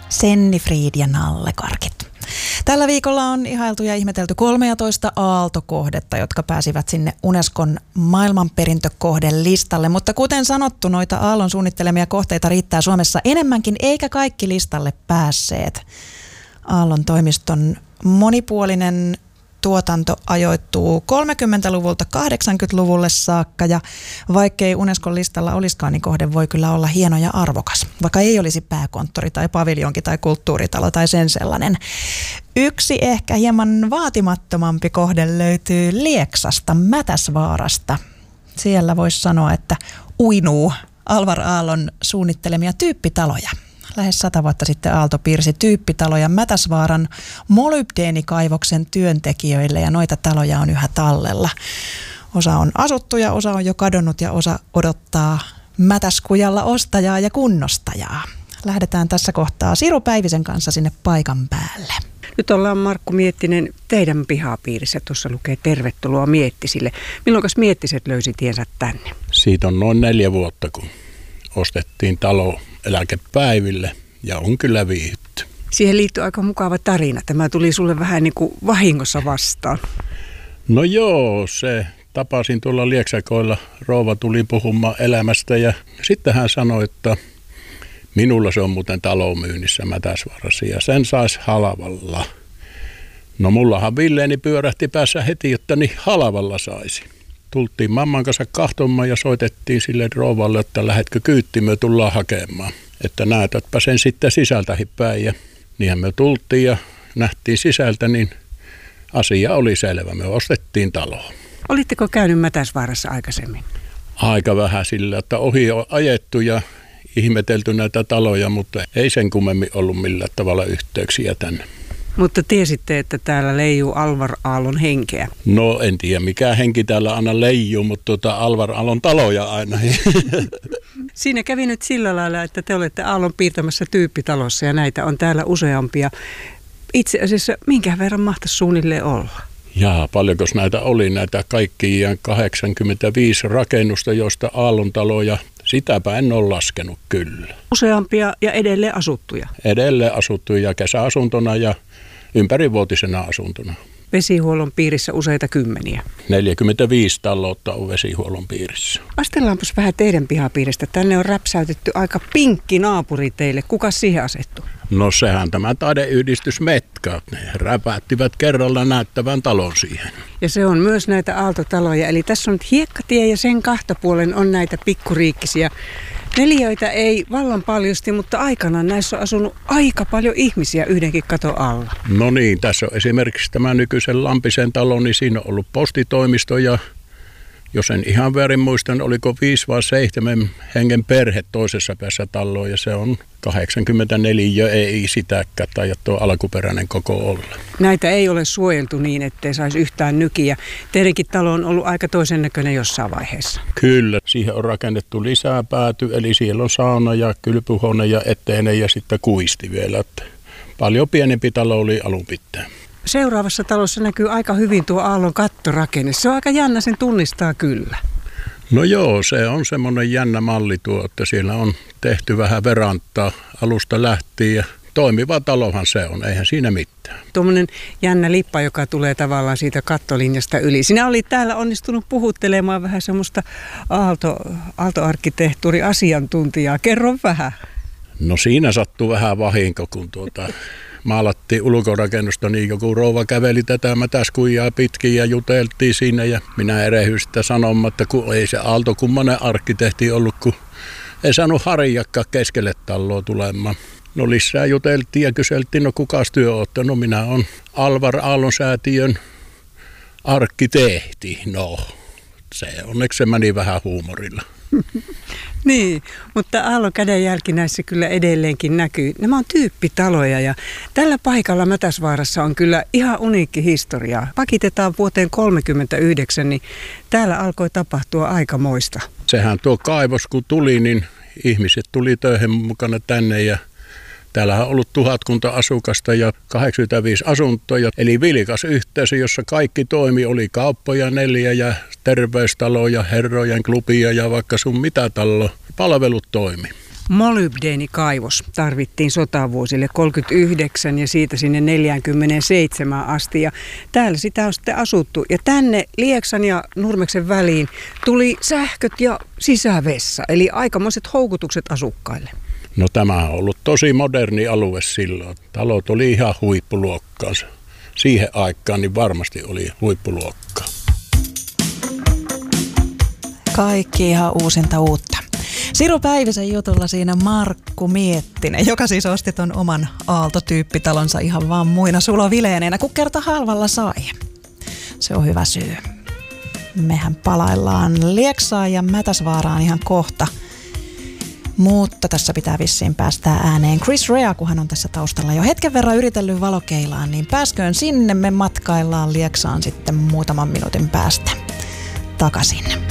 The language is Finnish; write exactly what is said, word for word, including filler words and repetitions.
Sennifrid ja nallekarkit. Tällä viikolla on ihailtu ja ihmetelty kolmetoista aaltokohdetta, jotka pääsivät sinne Unescon maailmanperintökohdelistalle. Mutta kuten sanottu, noita Aallon suunnittelemia kohteita riittää Suomessa enemmänkin, eikä kaikki listalle päässeet. Aallon toimiston monipuolinen tuotanto ajoittuu kolmekymmentäluvulta kahdeksankymmentäluvulle saakka, ja vaikkei Unescon listalla olisikaan, niin kohde voi kyllä olla hieno ja arvokas, vaikka ei olisi pääkonttori tai paviljonki tai kulttuuritalo tai sen sellainen. Yksi ehkä hieman vaatimattomampi kohde löytyy Lieksasta, Mätäsvaarasta. Siellä voisi sanoa, että uinuu Alvar Aallon suunnittelemia tyyppitaloja. Lähes sata vuotta sitten Aalto piirsi tyyppitaloja Mätäsvaaran molybdeenikaivoksen työntekijöille, ja noita taloja on yhä tallella. Osa on asuttuja, osa on jo kadonnut ja osa odottaa Mätäskujalla ostajaa ja kunnostajaa. Lähdetään tässä kohtaa Siru Päivisen kanssa sinne paikan päälle. Nyt ollaan, Markku Miettinen, teidän pihapiirissä. Tuossa lukee tervetuloa Miettisille. Milloinkas Miettiset löysi tiensä tänne? Siitä on noin neljä vuotta, kun ostettiin talo eläkepäiville, ja on kyllä viihdytty. Siihen liittyy aika mukava tarina. Tämä tuli sulle vähän niin kuin vahingossa vastaan. No joo, se tapasin tuolla Lieksakoilla. Rouva tuli puhumaan elämästä, ja sitten hän sanoi, että minulla se on muuten talo myynnissä Mätäsvaarassa, ja sen saisi halvalla. No mullahan Villeeni pyörähti päässä heti, että niin halvalla saisi. Tultiin mamman kanssa kahtomaan ja soitettiin sille rouvalle, että lähdetkö kyyttiin, me tullaan hakemaan. Että näytätpä sen sitten sisältäkin päin. Ja niinhän me tultiin ja nähtiin sisältä, niin asia oli selvä. Me ostettiin taloa. Olitteko käynyt Mätäsvaarassa aikaisemmin? Aika vähän sillä, että ohi on ajettu ja ihmetelty näitä taloja, mutta ei sen kummemmin ollut millään tavalla yhteyksiä tänne. Mutta tiesitte, että täällä leijuu Alvar Aallon henkeä? No en tiedä mikä henki täällä aina leijuu, mutta tuota Alvar Aallon taloja aina. Siinä kävi nyt sillä lailla, että te olette Aallon piirtämässä tyyppitalossa ja näitä on täällä useampia. Itse asiassa minkä verran mahtaisi suunnilleen olla? Jaa, paljonko näitä oli näitä kaikkiaan kahdeksankymmentäviisi rakennusta, joista Aallon taloja, sitäpä en ole laskenut kyllä. Useampia ja edelleen asuttuja? Edelleen asuttuja kesäasuntona ja ympärivuotisena asuntona. Vesihuollon piirissä useita kymmeniä. neljäkymmentäviisi taloutta on vesihuollon piirissä. Astellaanpas vähän teidän pihapiiristä. Tänne on räpsäytetty aika pinkki naapuri teille. Kuka siihen asettuu? No sehän tämä taideyhdistys Metkat. Ne räpättivät kerralla näyttävän talon siihen. Ja se on myös näitä aaltotaloja. Eli tässä on nyt hiekkatie ja sen kahtapuolen on näitä pikkuriikkisiä. Neliöitä ei vallan paljosti, mutta aikanaan näissä on asunut aika paljon ihmisiä yhdenkin katon alla. No niin, tässä on esimerkiksi tämä nykyisen Lampisen talo, niin siinä on ollut postitoimisto ja jos en ihan väärin muistan, oliko viisi vai seitsemän hengen perhe toisessa päässä taloa ja se on kahdeksankymmentäneljä, ei sitäkään tai tuo alkuperäinen koko olla. Näitä ei ole suojeltu niin, ettei saisi yhtään nykiä. Teidänkin talo on ollut aika toisen näköinen jossain vaiheessa. Kyllä, siihen on rakennettu lisää pääty, eli siellä on sauna ja kylpyhuone ja eteinen ja sitten kuisti vielä. Että paljon pienempi talo oli alun pitää. Seuraavassa talossa näkyy aika hyvin tuo Aallon kattorakenne. Se on aika jännä, sen tunnistaa kyllä. No joo, se on semmoinen jännä malli tuo, että siellä on tehty vähän verantaa alusta lähtien ja toimiva talohan se on, eihän siinä mitään. Tuommoinen jännä lippa, joka tulee tavallaan siitä kattolinjasta yli. Sinä olit täällä onnistunut puhuttelemaan vähän semmoista aalto, aaltoarkkitehtuuriasiantuntijaa. Kerro vähän. No siinä sattuu vähän vahinko, kun tuota... maalattiin ulkorakennusta, niin joku rouva käveli tätä Mätäskujaa pitkin ja juteltiin siinä ja minä erehyin sitä sanomaan, että kun ei se Aalto kummanen arkkitehti ollut, kun ei saanut harjakka keskelle taloa tulemaan. No lisää juteltiin ja kyseltiin, no kukas työ ootte? No minä on Alvar Aallon säätiön arkkitehti. No se onneksi se meni vähän huumorilla. Niin, mutta Aallon kädenjälki näissä kyllä edelleenkin näkyy. Nämä on tyyppitaloja ja tällä paikalla Mätäsvaarassa on kyllä ihan uniikki historia. Pakitetaan vuoteen kolmekymmentäyhdeksän, niin täällä alkoi tapahtua aikamoista. Sehän tuo kaivos kun tuli, niin ihmiset tuli töihin mukana tänne ja täällähän on ollut tuhatkunta asukasta ja kahdeksankymmentäviisi asuntoja, eli vilkas yhteisö, jossa kaikki toimi, oli kauppoja neljä ja terveystaloja, herrojen klubia ja vaikka sun mitä talo. Palvelut toimi. molybdeenikaivos tarvittiin sotavuosille kolmekymmentäyhdeksän ja siitä sinne neljäkymmentäseitsemän asti. Ja täällä sitä on sitten asuttu. Ja tänne Lieksan ja Nurmeksen väliin tuli sähköt ja sisävessa. Eli aikamoiset houkutukset asukkaille. No tämä on ollut tosi moderni alue silloin. Talot oli ihan huippuluokkaansa. Siihen aikaan niin varmasti oli huippuluokkaa. Kaikki ihan uusinta uutta. Siru Päivisen jutulla siinä Markku Miettinen, joka siis osti ton oman Aalto-tyyppitalonsa ihan vaan muina sulovileeneinä, kun kerta halvalla sai. Se on hyvä syy. Mehän palaillaan Lieksaan ja Mätäsvaaraan ihan kohta. Mutta tässä pitää vissiin päästää ääneen Chris Rea, kun hän on tässä taustalla jo hetken verran yritellyt valokeilaan, niin pääsköön sinne, me matkaillaan Lieksaan sitten muutaman minuutin päästä takaisin.